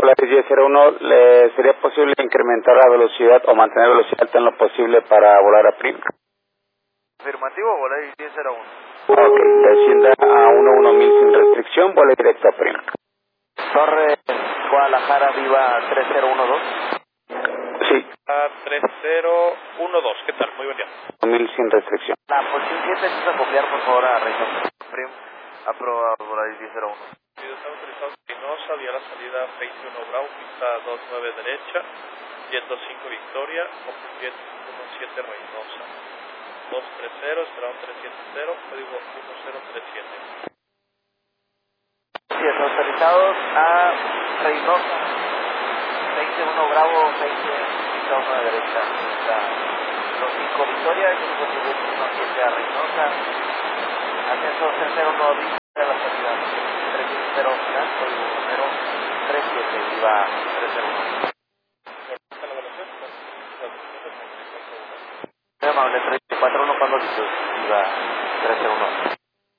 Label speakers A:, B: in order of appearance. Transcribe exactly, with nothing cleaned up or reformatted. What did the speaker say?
A: Volaris diez cero uno, ¿le sería posible incrementar la velocidad o mantener la velocidad alta en lo posible para volar a Prim?
B: Afirmativo, Volaris diez cero uno.
A: Ok, descienda a uno uno mil sin restricción, vuela directo a Prim.
B: Torre Guadalajara, Viva tres cero uno dos.
A: Sí.
C: A tres cero uno dos, ¿qué tal? Muy buen día.
A: mil sin restricción.
B: La posición siete es acopiar por favor a Reynosa. Prim, aprobado, Volaris diez cero uno.
C: Está autorizado Reynosa, vía la salida veintiuno Bravo, pista dos nueve derecha, jet cinco Victoria, jet siete Reynosa. dos tres cero, esperado tres siete cero, código uno cero tres siete.
B: Sí, autorizados a Reynosa, veintiuno Bravo, veinte, pista uno derecha, pista dos cinco Victoria, jet uno siete a Reynosa, ascenso tres cero uno de la salida tres siete cero final, código uno cero tres siete, Viva tres cero uno. Muy amable, tres cuatro uno cuando Viva tres cero uno.